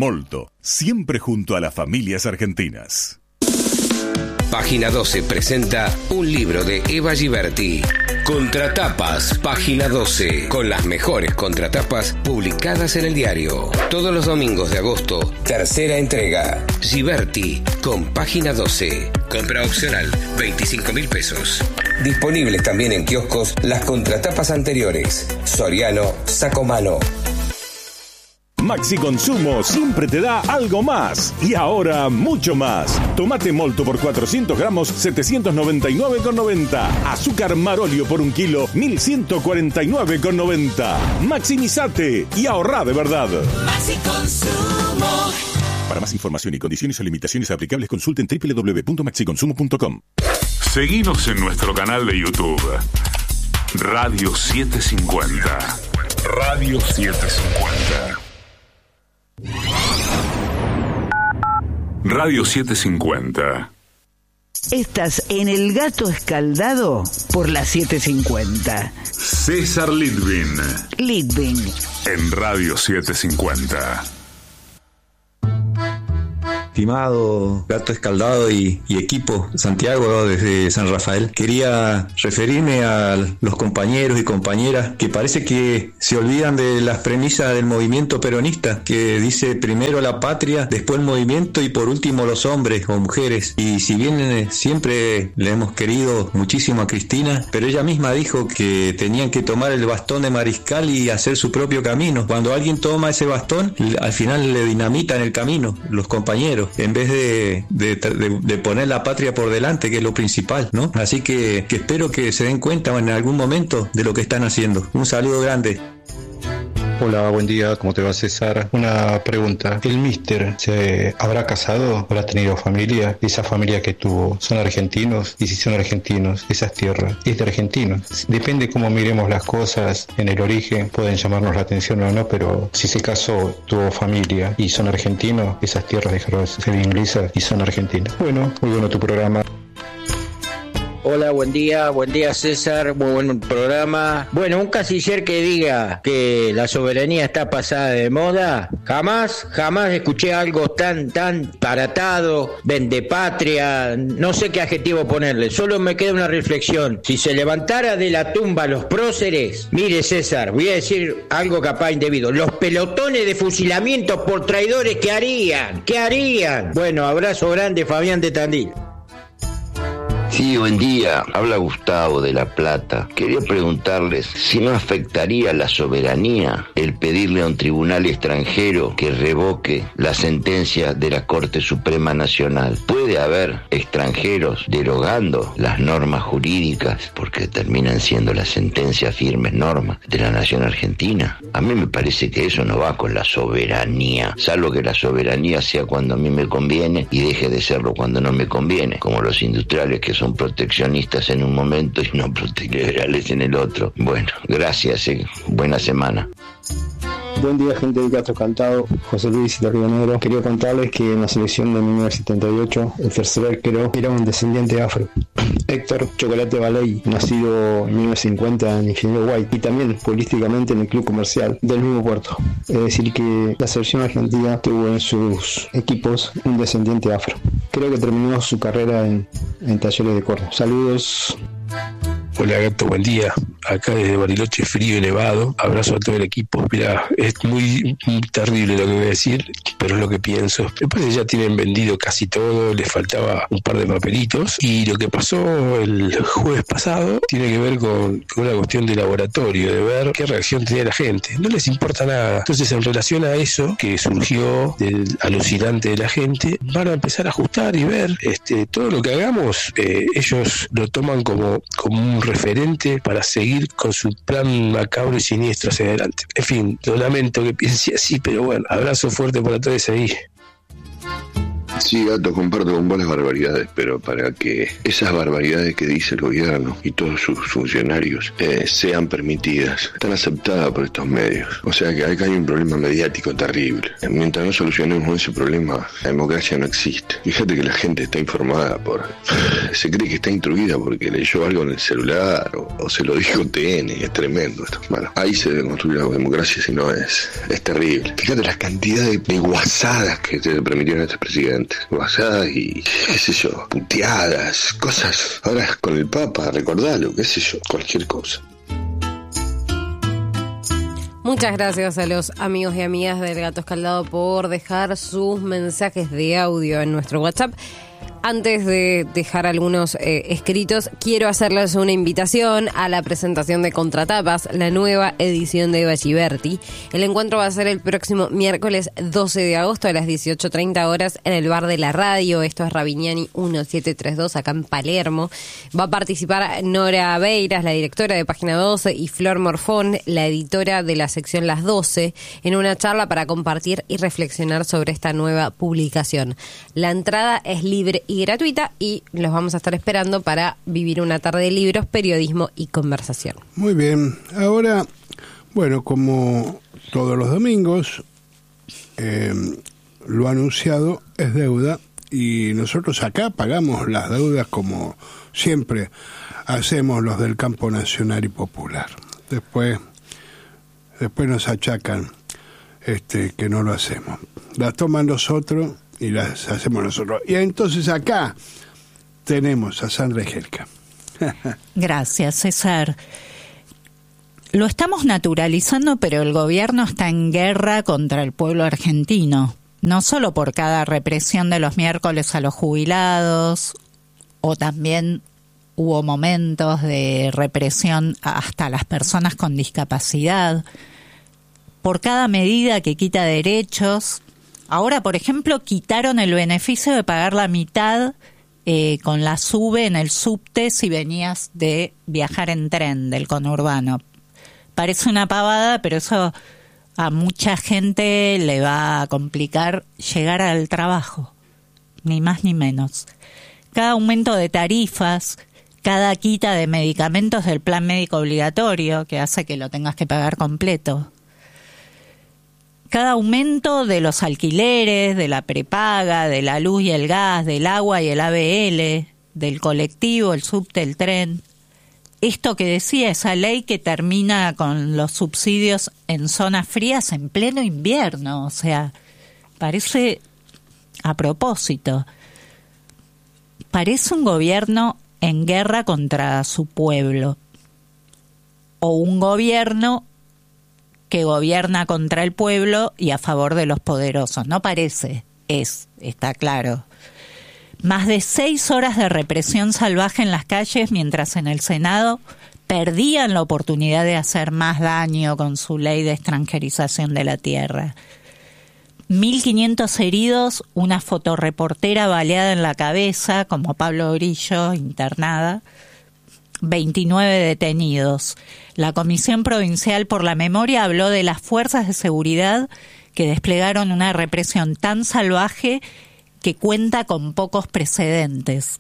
Molto, siempre junto a las familias argentinas. Página 12 presenta un libro de Eva Giberti. Contratapas, Página 12, con las mejores contratapas publicadas en el diario. Todos los domingos de agosto, tercera entrega. Giberti, con Página 12. Compra opcional, 25.000 pesos. Disponibles también en kioscos las contratapas anteriores. Soriano, Sacomano. Maxi Consumo siempre te da algo más. Y ahora mucho más. Tomate molto por 400 gramos, 799,90. Azúcar Marolio por 1 kilo, 1.149,90. Maximizate y ahorrá de verdad. Maxi Consumo. Para más información y condiciones o limitaciones aplicables, consulten www.maxiconsumo.com. Seguinos en nuestro canal de YouTube. Radio 750. Radio 750. Radio 750. Estás en El Gato Escaldado por la 750. César Litvin. En Radio 750. Estimado Gato Escaldado y equipo Santiago desde San Rafael, quería referirme a los compañeros y compañeras que parece que se olvidan de las premisas del movimiento peronista, que dice primero la patria, después el movimiento y por último los hombres o mujeres. Y si bien siempre le hemos querido muchísimo a Cristina, pero ella misma dijo que tenían que tomar el bastón de mariscal y hacer su propio camino. Cuando alguien toma ese bastón, al final le dinamitan el camino los compañeros, en vez de poner la patria por delante, que es lo principal, ¿no? Así que espero que se den cuenta en algún momento de lo que están haciendo. Un saludo grande. Hola, buen día, ¿cómo te va, César? Una pregunta, ¿el Mister se habrá casado? ¿Habrá tenido familia? ¿Esa familia que tuvo son argentinos? Y si son argentinos, esas tierras es de argentinos. Depende cómo miremos las cosas en el origen, pueden llamarnos la atención o no, pero si se casó, tuvo familia y son argentinos, esas tierras dejaron de ser inglesas y son argentinas. Bueno, muy bueno tu programa. Hola, buen día César, muy buen programa. Bueno, un canciller que diga que la soberanía está pasada de moda, jamás escuché algo tan paratado, vendepatria, no sé qué adjetivo ponerle, solo me queda una reflexión. Si se levantara de la tumba los próceres, mire César, voy a decir algo capaz indebido, los pelotones de fusilamiento por traidores, ¿qué harían? Bueno, abrazo grande, Fabián de Tandil. Sí, buen día. Habla Gustavo de La Plata. Quería preguntarles si no afectaría a la soberanía el pedirle a un tribunal extranjero que revoque la sentencia de la Corte Suprema Nacional. ¿Puede haber extranjeros derogando las normas jurídicas porque terminan siendo las sentencias firmes normas de la nación argentina? A mí me parece que eso no va con la soberanía, salvo que la soberanía sea cuando a mí me conviene y deje de serlo cuando no me conviene, como los industriales que son proteccionistas en un momento y no liberales en el otro. Bueno, gracias, buena semana. Buen día, gente del Gato Escaldado, José Luis de Río Negro. Quería contarles que en la selección de 1978 el tercer arquero era un descendiente afro, Héctor Chocolate Baley, nacido en 1950 en Ingeniero White, y también futbolísticamente en el Club Comercial del mismo puerto. Es decir que la selección argentina tuvo en sus equipos un descendiente afro. Creo que terminó su carrera en Talleres de Córdoba. Saludos. Hola Gato, buen día. Acá desde Bariloche, frío y nevado. Abrazo a todo el equipo. Mira, es muy terrible lo que voy a decir, pero es lo que pienso. Me parece que ya tienen vendido casi todo, les faltaba un par de papelitos. Y lo que pasó el jueves pasado tiene que ver con una cuestión de laboratorio, de ver qué reacción tenía la gente. No les importa nada. Entonces, en relación a eso que surgió del alucinante de la gente, van a empezar a ajustar y ver todo lo que hagamos. Ellos lo toman como un referente para seguir con su plan macabro y siniestro hacia adelante. En fin, lo lamento que piense así, pero bueno, abrazo fuerte para todos ahí. Sí, Gato, comparto con vos las barbaridades, pero para que esas barbaridades que dice el gobierno y todos sus funcionarios sean permitidas, están aceptadas por estos medios. O sea que acá hay un problema mediático terrible. Mientras no solucionemos ese problema, la democracia no existe. Fíjate que la gente está informada se cree que está instruida porque leyó algo en el celular o se lo dijo TN, es tremendo esto. Bueno, ahí se debe construir la democracia, si no es terrible. Fíjate las cantidades de guasadas que se le permitieron a este presidente. Guasadas y, qué sé yo, puteadas, cosas. Ahora con el Papa, recordalo, qué sé yo, cualquier cosa. Muchas gracias a los amigos y amigas del Gato Escaldado por dejar sus mensajes de audio en nuestro WhatsApp. Antes de dejar algunos escritos, quiero hacerles una invitación a la presentación de Contratapas, la nueva edición de Eva Giberti. El encuentro va a ser el próximo miércoles 12 de agosto a las 18:30 horas en el Bar de la Radio. Esto es Ravignani 1732, acá en Palermo. Va a participar Nora Beiras, la directora de Página 12, y Flor Morfón, la editora de la sección Las 12, en una charla para compartir y reflexionar sobre esta nueva publicación. La entrada es libre y gratuita y los vamos a estar esperando para vivir una tarde de libros, periodismo y conversación. Muy bien. Ahora, bueno, como todos los domingos, lo anunciado es deuda y nosotros acá pagamos las deudas como siempre hacemos los del campo nacional y popular. Después nos achacan que no lo hacemos. Las toman los otros y las hacemos nosotros. Y entonces acá tenemos a Sandra Ejelka. Gracias, César. Lo estamos naturalizando, pero el gobierno está en guerra contra el pueblo argentino. No solo por cada represión de los miércoles a los jubilados, o también hubo momentos de represión hasta las personas con discapacidad, por cada medida que quita derechos. Ahora, por ejemplo, quitaron el beneficio de pagar la mitad con la SUBE en el subte si venías de viajar en tren del conurbano. Parece una pavada, pero eso a mucha gente le va a complicar llegar al trabajo, ni más ni menos. Cada aumento de tarifas, cada quita de medicamentos del plan médico obligatorio, que hace que lo tengas que pagar completo. Cada aumento de los alquileres, de la prepaga, de la luz y el gas, del agua y el ABL, del colectivo, el subte, el tren. Esto que decía esa ley que termina con los subsidios en zonas frías en pleno invierno, o sea, parece a propósito. Parece un gobierno en guerra contra su pueblo, o un gobierno que gobierna contra el pueblo y a favor de los poderosos. No parece, está claro. Más de 6 horas de represión salvaje en las calles, mientras en el Senado perdían la oportunidad de hacer más daño con su ley de extranjerización de la tierra. 1.500 heridos, una fotoreportera baleada en la cabeza, como Pablo Grillo, internada. 29 detenidos. La Comisión Provincial por la Memoria habló de las fuerzas de seguridad que desplegaron una represión tan salvaje que cuenta con pocos precedentes.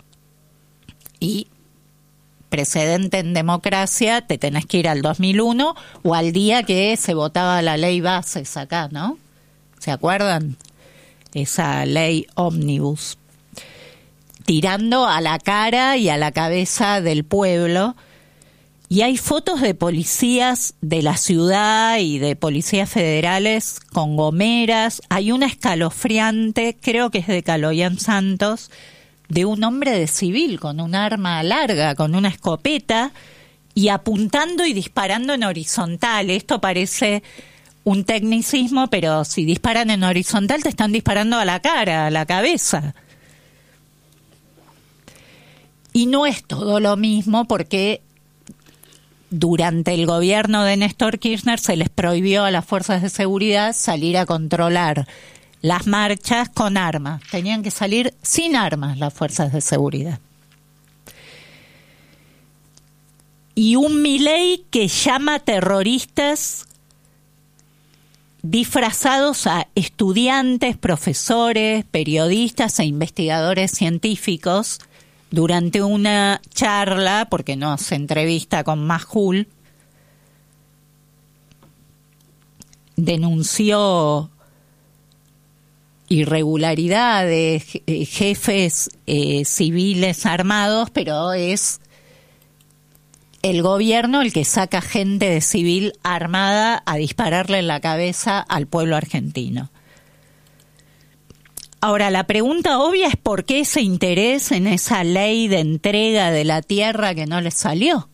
Y precedente en democracia, te tenés que ir al 2001 o al día que se votaba la ley Bases acá, ¿no? ¿Se acuerdan? Esa ley ómnibus. Tirando a la cara y a la cabeza del pueblo. Y hay fotos de policías de la ciudad y de policías federales con gomeras. Hay una escalofriante, creo que es de Caloyan Santos, de un hombre de civil con un arma larga, con una escopeta, y apuntando y disparando en horizontal. Esto parece un tecnicismo, pero si disparan en horizontal te están disparando a la cara, a la cabeza. Y no es todo lo mismo porque durante el gobierno de Néstor Kirchner se les prohibió a las fuerzas de seguridad salir a controlar las marchas con armas. Tenían que salir sin armas las fuerzas de seguridad. Y un Milei que llama terroristas disfrazados a estudiantes, profesores, periodistas e investigadores científicos durante una charla, porque no se entrevista con Majul, denunció irregularidades, jefes civiles armados, pero es el gobierno el que saca gente de civil armada a dispararle en la cabeza al pueblo argentino. Ahora, la pregunta obvia es por qué ese interés en esa ley de entrega de la tierra que no les salió.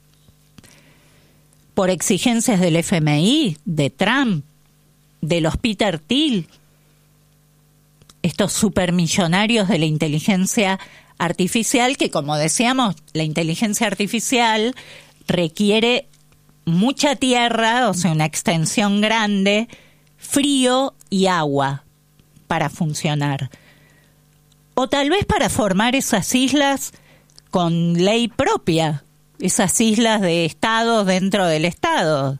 Por exigencias del FMI, de Trump, de los Peter Thiel, estos supermillonarios de la inteligencia artificial, que como decíamos, la inteligencia artificial requiere mucha tierra, o sea, una extensión grande, frío y agua para funcionar. O tal vez para formar esas islas con ley propia, esas islas de estados dentro del estado,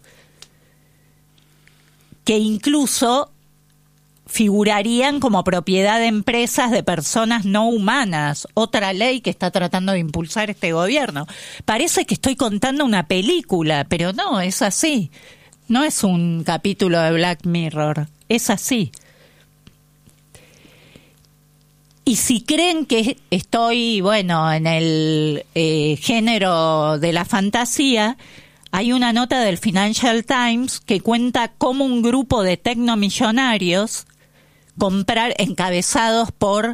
que incluso figurarían como propiedad de empresas de personas no humanas, otra ley que está tratando de impulsar este gobierno. Parece que estoy contando una película, pero no, es así. No es un capítulo de Black Mirror, es así. Y si creen que estoy, bueno, en el género de la fantasía, hay una nota del Financial Times que cuenta cómo un grupo de tecnomillonarios encabezados por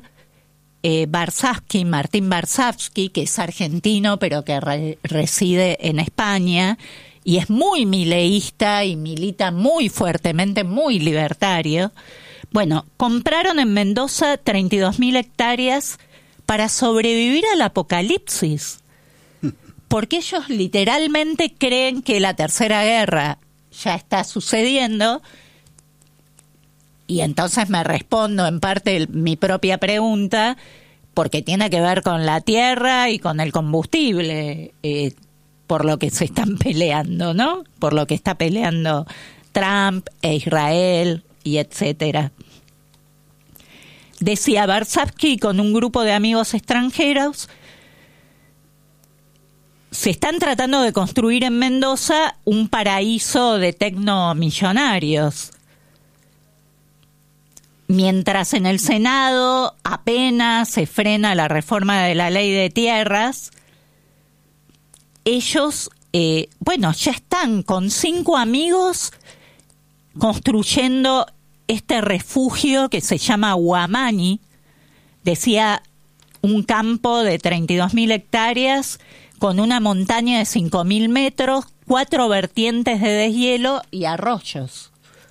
Martín Varsavsky, que es argentino pero que reside en España y es muy mileísta y milita muy fuertemente, muy libertario. Bueno, compraron en Mendoza 32.000 hectáreas para sobrevivir al apocalipsis, porque ellos literalmente creen que la Tercera Guerra ya está sucediendo. Y entonces me respondo en parte mi propia pregunta, porque tiene que ver con la tierra y con el combustible, por lo que se están peleando, ¿no? Por lo que está peleando Trump e Israel y etcétera. Decía Varsavsky, con un grupo de amigos extranjeros, se están tratando de construir en Mendoza un paraíso de tecnomillonarios. Mientras en el Senado apenas se frena la reforma de la ley de tierras, ellos, ya están con 5 amigos construyendo este refugio que se llama Huamani. Decía, un campo de 32.000 hectáreas con una montaña de 5.000 metros, 4 vertientes de deshielo y arroyos.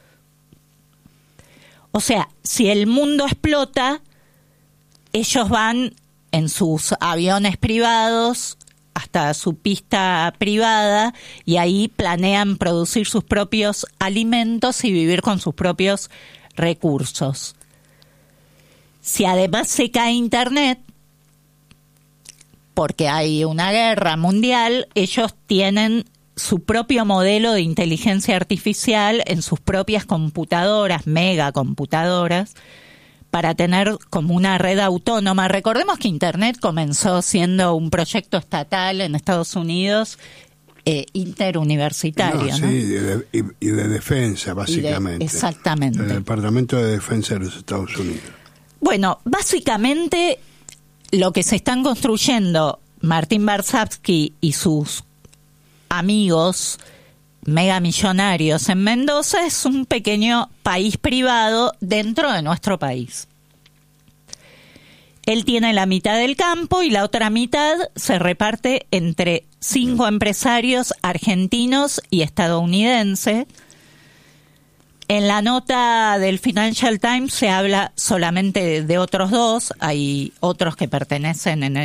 O sea, si el mundo explota, ellos van en sus aviones privados hasta su pista privada y ahí planean producir sus propios alimentos y vivir con sus propios recursos. Si además se cae Internet, porque hay una guerra mundial, ellos tienen su propio modelo de inteligencia artificial en sus propias computadoras, megacomputadoras, para tener como una red autónoma. Recordemos que Internet comenzó siendo un proyecto estatal en Estados Unidos, interuniversitario, ¿no? Sí, y de defensa, básicamente. Exactamente. Del Departamento de Defensa de los Estados Unidos. Bueno, básicamente lo que se están construyendo Martín Varsavsky y sus amigos megamillonarios en Mendoza es un pequeño país privado dentro de nuestro país. Él tiene la mitad del campo y la otra mitad se reparte entre 5 empresarios argentinos y estadounidenses. En la nota del Financial Times se habla solamente de otros 2, hay otros que permanecen en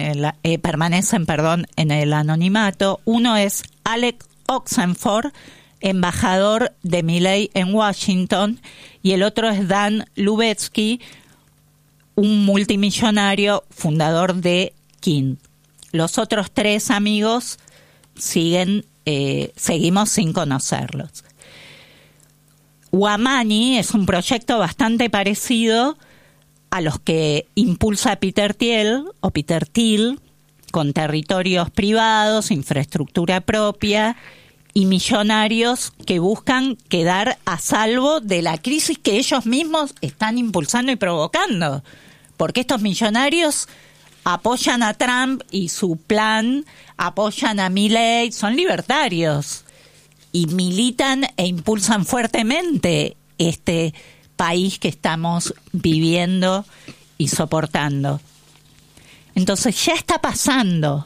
el anonimato. Uno es Alec Oxenford, embajador de Milei en Washington, y el otro es Dan Lubetsky, un multimillonario fundador de King. Los otros 3 amigos seguimos sin conocerlos. Huamani es un proyecto bastante parecido a los que impulsa Peter Thiel, con territorios privados, infraestructura propia y millonarios que buscan quedar a salvo de la crisis que ellos mismos están impulsando y provocando. Porque estos millonarios apoyan a Trump y su plan, apoyan a Milei, son libertarios y militan e impulsan fuertemente este país que estamos viviendo y soportando. Entonces ya está pasando.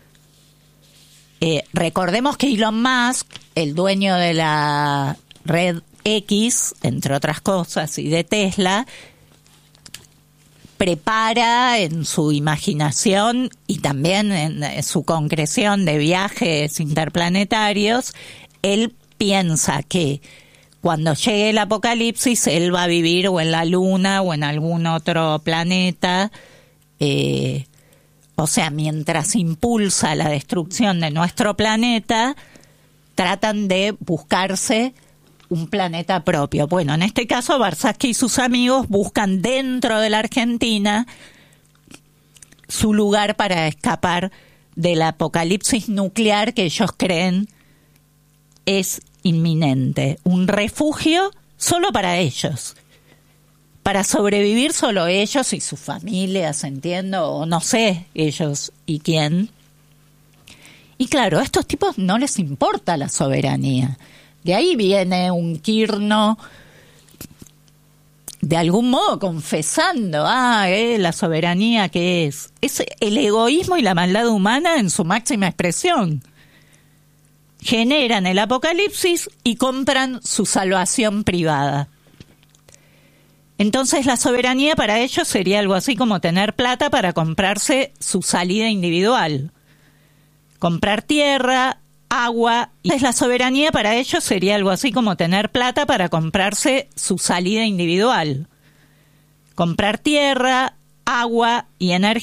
Recordemos que Elon Musk, el dueño de la red X, entre otras cosas, y de Tesla, prepara en su imaginación y también en su concreción de viajes interplanetarios, él piensa que cuando llegue el apocalipsis él va a vivir o en la Luna o en algún otro planeta. O sea, mientras impulsa la destrucción de nuestro planeta, tratan de buscarse un planeta propio. Bueno, en este caso, Barsky y sus amigos buscan dentro de la Argentina su lugar para escapar del apocalipsis nuclear que ellos creen es inminente. Un refugio solo para ellos. Para sobrevivir solo ellos y sus familias, entiendo, o no sé, ellos y quién. Y claro, a estos tipos no les importa la soberanía. De ahí viene un Kirno, de algún modo confesando, la soberanía que es el egoísmo y la maldad humana en su máxima expresión. Generan el apocalipsis y compran su salvación privada. Entonces la soberanía para ellos sería algo así como tener plata para comprarse su salida individual. Comprar tierra, agua. Y la soberanía para ellos sería algo así como tener plata para comprarse su salida individual. Comprar tierra, agua y energía.